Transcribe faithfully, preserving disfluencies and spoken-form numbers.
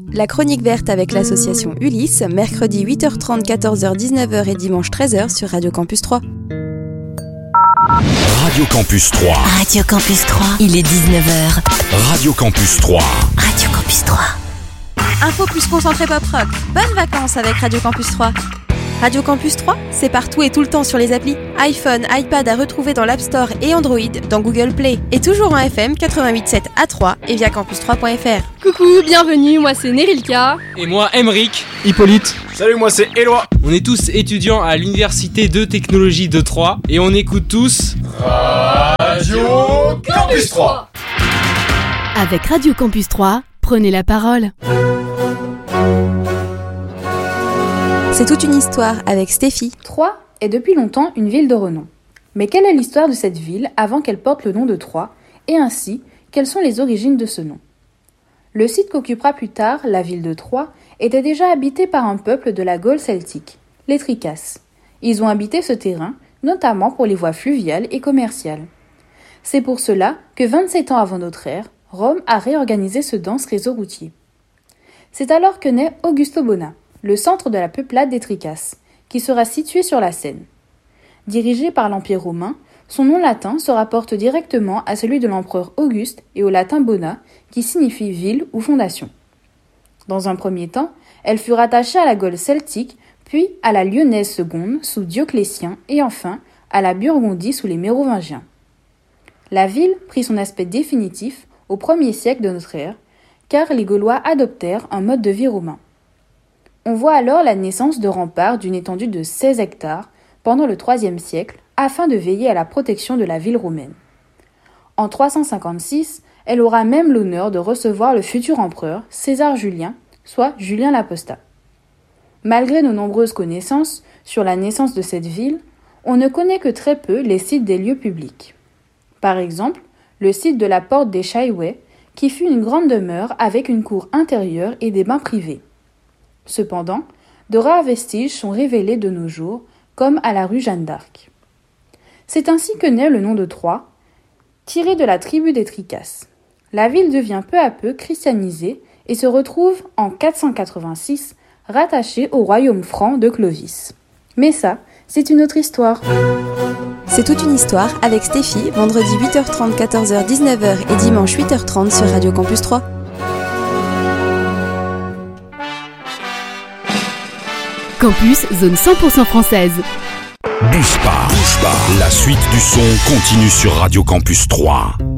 La chronique verte avec l'association Ulysse, mercredi huit heures trente, quatorze heures, dix-neuf heures et dimanche treize heures sur Radio Campus trois. Radio Campus trois. Radio Campus trois. Il est dix-neuf heures. Radio Campus trois. Radio Campus trois. Info plus concentré pop rock. Bonnes vacances avec Radio Campus trois. Radio Campus trois, c'est partout et tout le temps sur les applis. iPhone, iPad à retrouver dans l'App Store et Android, dans Google Play. Et toujours en F M quatre-vingt-huit virgule sept à Troyes et via campus trois point f r. Coucou, bienvenue, moi c'est Nerilka. Et moi Emeric. Hippolyte. Salut, moi c'est Éloi. On est tous étudiants à l'Université de Technologie de Troyes et on écoute tous Radio Campus trois. Avec Radio Campus trois, prenez la parole. C'est toute une histoire avec Stéphie. Troyes est depuis longtemps une ville de renom. Mais quelle est l'histoire de cette ville avant qu'elle porte le nom de Troyes, et ainsi, quelles sont les origines de ce nom ? Le site qu'occupera plus tard la ville de Troyes était déjà habité par un peuple de la Gaule celtique, les Tricasses. Ils ont habité ce terrain, notamment pour les voies fluviales et commerciales. C'est pour cela que vingt-sept ans avant notre ère, Rome a réorganisé ce dense réseau routier. C'est alors que naît Augusto Bona, le centre de la peuplade des Tricasses, qui sera situé sur la Seine. Dirigé par l'Empire romain, son nom latin se rapporte directement à celui de l'empereur Auguste et au latin Bona, qui signifie ville ou fondation. Dans un premier temps, elle fut rattachée à la Gaule celtique, puis à la Lyonnaise seconde sous Dioclétien et enfin à la Burgondie sous les Mérovingiens. La ville prit son aspect définitif au premier siècle de notre ère, car les Gaulois adoptèrent un mode de vie romain. On voit alors la naissance de remparts d'une étendue de seize hectares pendant le troisième siècle afin de veiller à la protection de la ville romaine. En trois cent cinquante-six, elle aura même l'honneur de recevoir le futur empereur César Julien, soit Julien l'Apostat. Malgré nos nombreuses connaissances sur la naissance de cette ville, on ne connaît que très peu les sites des lieux publics. Par exemple, le site de la porte des Chaillouets, qui fut une grande demeure avec une cour intérieure et des bains privés. Cependant, de rares vestiges sont révélés de nos jours, comme à la rue Jeanne d'Arc. C'est ainsi que naît le nom de Troyes, tiré de la tribu des Tricasses. La ville devient peu à peu christianisée et se retrouve en quatre cent quatre-vingt-six rattachée au royaume franc de Clovis. Mais ça, c'est une autre histoire. C'est toute une histoire avec Stéphie, vendredi huit heures trente, quatorze heures, dix-neuf heures et dimanche huit heures trente sur Radio Campus trois. Campus, zone cent pour cent française. Bouge pas, bouge pas. La suite du son continue sur Radio Campus trois.